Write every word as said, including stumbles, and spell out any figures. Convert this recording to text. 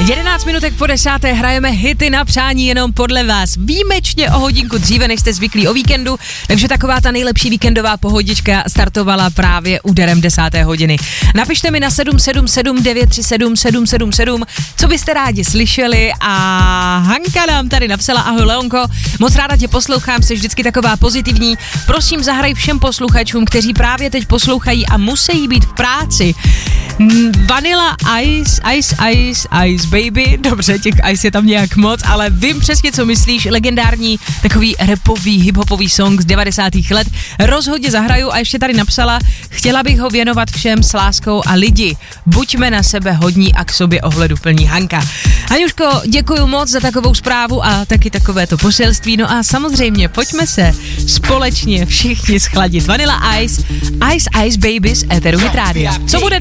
jedenáct minutek po desáté hrajeme hity na přání jenom podle vás. Výjimečně o hodinku dříve, než jste zvyklí o víkendu, takže taková ta nejlepší víkendová pohodička startovala právě úderem desáté hodiny. Napište mi na sedm sedm sedm devět tři sedm sedm sedm sedm, co byste rádi slyšeli, a Hanka nám tady napsala: ahoj Leonko, moc ráda tě poslouchám, jsi vždycky taková pozitivní. Prosím, zahraj všem posluchačům, kteří právě teď poslouchají a musí být v práci. Vanilla Ice, Ice, Ice, Ice Baby. Dobře, těch Ice je tam nějak moc, ale vím přesně, co myslíš. Legendární takový rapový, hiphopový song z devadesátých let. Rozhodně zahraju. A ještě tady napsala: chtěla bych ho věnovat všem s láskou a lidi. Buďme na sebe hodní a k sobě ohleduplní. Hanka. Haňuško, děkuju moc za takovou zprávu a taky takovéto poselství. No a samozřejmě pojďme se společně všichni schladit. Vanilla Ice, Ice, Ice Baby z éteru Hit Rádia. Co bude